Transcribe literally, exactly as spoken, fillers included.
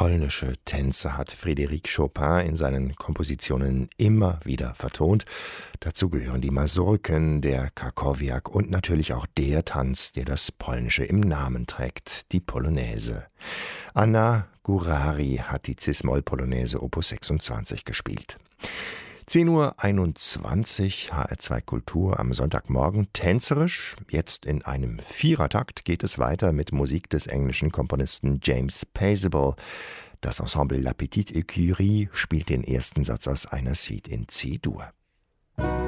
polnische Tänze hat Frédéric Chopin in seinen Kompositionen immer wieder vertont. Dazu gehören die Mazurken, der Krakowiak und natürlich auch der Tanz, der das Polnische im Namen trägt, die Polonaise. Anna Gurary hat die Cis-Moll-Polonaise Opus sechsundzwanzig gespielt. zehn Uhr einundzwanzig, H R zwei Kultur am Sonntagmorgen, tänzerisch. Jetzt in einem Vierertakt geht es weiter mit Musik des englischen Komponisten James Paisable. Das Ensemble La Petite Écurie spielt den ersten Satz aus einer Suite in C-Dur.